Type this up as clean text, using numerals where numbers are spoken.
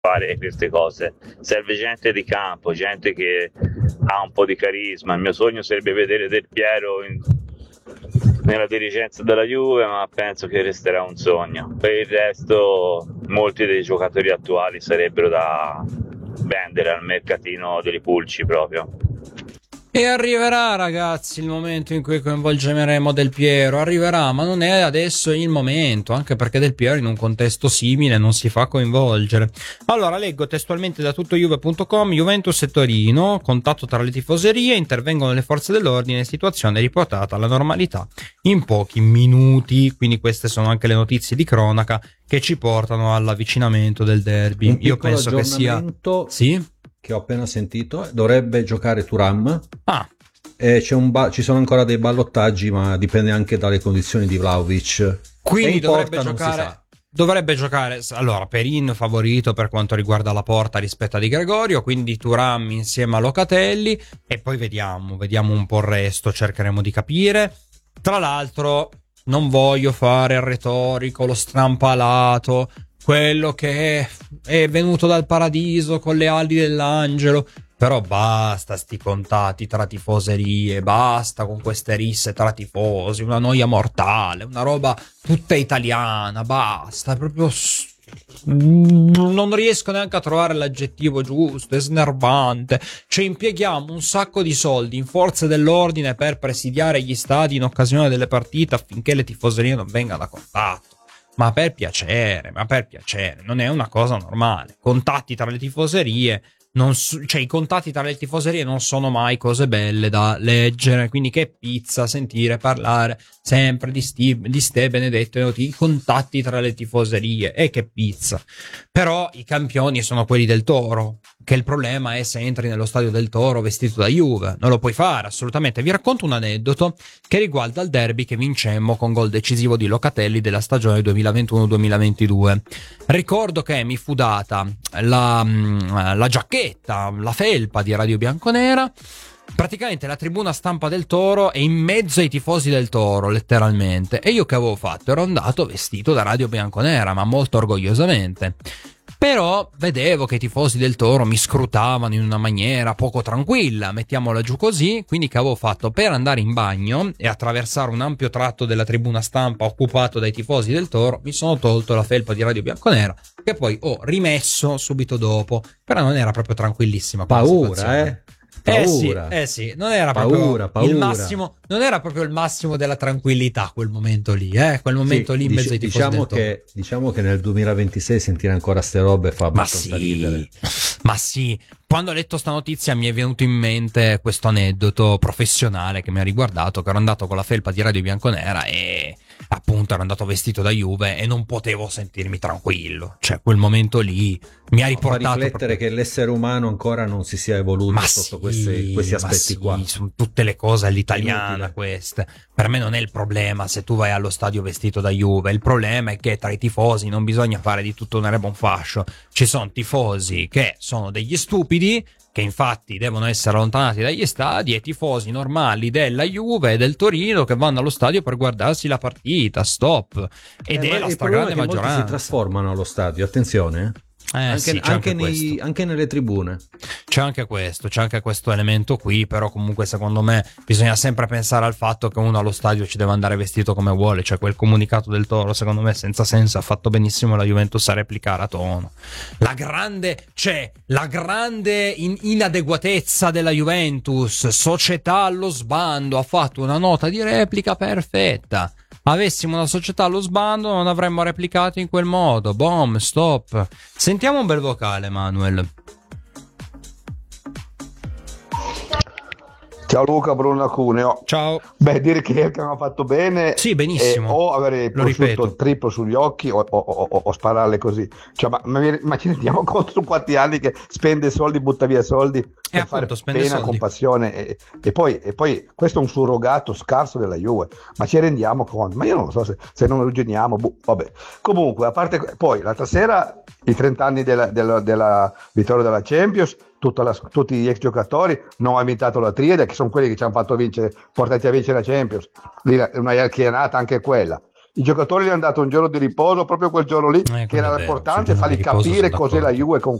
fare queste cose. Serve gente di campo, gente che ha un po' di carisma. Il mio sogno sarebbe vedere Del Piero nella dirigenza della Juve, ma penso che resterà un sogno. Per il resto, molti dei giocatori attuali sarebbero da vendere al mercatino delle pulci proprio. E arriverà, ragazzi, il momento in cui coinvolgeremo Del Piero, arriverà, ma non è adesso il momento, anche perché Del Piero in un contesto simile non si fa coinvolgere. Allora, leggo testualmente da tuttojuve.com: Juventus e Torino, contatto tra le tifoserie, intervengono le forze dell'ordine, situazione riportata alla normalità in pochi minuti. Quindi queste sono anche le notizie di cronaca che ci portano all'avvicinamento del derby. Io penso che sia... Sì? Che ho appena sentito, dovrebbe giocare Thuram. E ci sono ancora dei ballottaggi, ma dipende anche dalle condizioni di Vlahovic. Quindi dovrebbe giocare allora Perin favorito per quanto riguarda la porta rispetto a Di Gregorio, quindi Thuram insieme a Locatelli, e poi vediamo un po' il resto, cercheremo di capire. Tra l'altro non voglio fare il retorico, lo strampalato, quello che è venuto dal paradiso con le ali dell'angelo, però basta sti contatti tra tifoserie, basta con queste risse tra tifosi, una noia mortale, una roba tutta italiana, basta, proprio non riesco neanche a trovare l'aggettivo giusto, è snervante. Cioè, impieghiamo un sacco di soldi in forze dell'ordine per presidiare gli stadi in occasione delle partite affinché le tifoserie non vengano a contatto. Ma per piacere, non è una cosa normale. Contatti tra le tifoserie, i contatti tra le tifoserie non sono mai cose belle da leggere, quindi che pizza sentire parlare sempre di ste benedette noti contatti tra le tifoserie, e che pizza. Però i campioni sono quelli del Toro, che il problema è se entri nello stadio del Toro vestito da Juve, non lo puoi fare assolutamente. Vi racconto un aneddoto che riguarda il derby che vincemmo con gol decisivo di Locatelli della stagione 2021-2022. Ricordo che mi fu data la giacchetta, la felpa di Radio Bianconera. Praticamente la tribuna stampa del Toro è in mezzo ai tifosi del Toro, letteralmente. E io che avevo fatto? Ero andato vestito da Radio Bianconera, ma molto orgogliosamente. Però vedevo che i tifosi del Toro mi scrutavano in una maniera poco tranquilla, mettiamola giù così. Quindi che avevo fatto? Per andare in bagno e attraversare un ampio tratto della tribuna stampa occupato dai tifosi del Toro, mi sono tolto la felpa di Radio Bianconera, che poi ho rimesso subito dopo. Però non era proprio tranquillissima quella situazione. Paura. Sì, non era proprio il massimo, non era proprio il massimo della tranquillità quel momento lì, quel momento lì in mezzo ai tifosi del Toro. Diciamo che nel 2026 sentire ancora ste robe fa abbastanza ridere. Ma sì, quando ho letto sta notizia mi è venuto in mente questo aneddoto professionale che mi ha riguardato, che ero andato con la felpa di Radio Bianconera e appunto ero andato vestito da Juve e non potevo sentirmi tranquillo. Cioè, quel momento lì mi ha riportato a riflettere che l'essere umano ancora non si sia evoluto sotto questi aspetti qua. Sono tutte le cose all'italiana queste. Per me non è il problema se tu vai allo stadio vestito da Juve, il problema è che tra i tifosi non bisogna fare di tutto un erba un fascio. Ci sono tifosi che sono degli stupidi, che infatti devono essere allontanati dagli stadi, e tifosi normali della Juve e del Torino che vanno allo stadio per guardarsi la partita. Stop. Ed è la stragrande maggioranza. Molti si trasformano allo stadio, attenzione. Anche nelle tribune c'è anche questo elemento qui. Però comunque secondo me bisogna sempre pensare al fatto che uno allo stadio ci deve andare vestito come vuole. Cioè, quel comunicato del Toro secondo me senza senso, ha fatto benissimo la Juventus a replicare a tono la grande inadeguatezza della Juventus, società allo sbando, ha fatto una nota di replica perfetta. Avessimo una società allo sbando non avremmo replicato in quel modo. Boom, stop. Sentiamo un bel vocale, Manuel. Ciao Luca, Bruno Cuneo. Ciao. Dire che hanno fatto bene. Sì, benissimo. O avere prosciutto il triplo sugli occhi o spararle così. Cioè, ma ci rendiamo conto su quanti anni che spende soldi, butta via soldi per fare pena con passione e poi questo è un surrogato scarso della Juve. Ma ci rendiamo conto? Ma io non lo so se non ragioniamo. Vabbè. Comunque, a parte poi l'altra sera i 30 anni della vittoria della Champions, tutti gli ex giocatori non hanno invitato la triade, che sono quelli che ci hanno fatto vincere, portati a vincere la Champions. Lì una iarchia nata anche quella. i giocatori gli hanno dato un giorno di riposo proprio quel giorno lì, che era importante fargli capire cos'è la Juve con